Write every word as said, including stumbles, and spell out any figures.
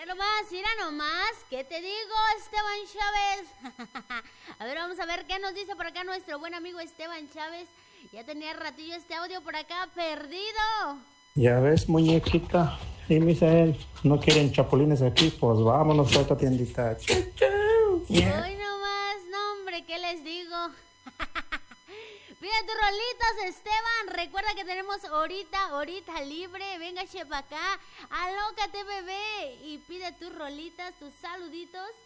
nomás, mira nomás, ¿qué te digo, Esteban Chávez? A ver, vamos a ver qué nos dice por acá nuestro buen amigo Esteban Chávez. Ya tenía ratillo este audio por acá perdido. Ya ves, muñequita. Y me dice él, no quieren chapulines aquí, pues vámonos a otra tiendita. Chu, chu. Yeah. Hoy nomás, no hombre, ¿qué les digo? Pide tus rolitas, Esteban. Recuerda que tenemos ahorita, ahorita libre. Venga, che, pa' acá. Alócate, bebé. Y pide tus rolitas, tus saluditos.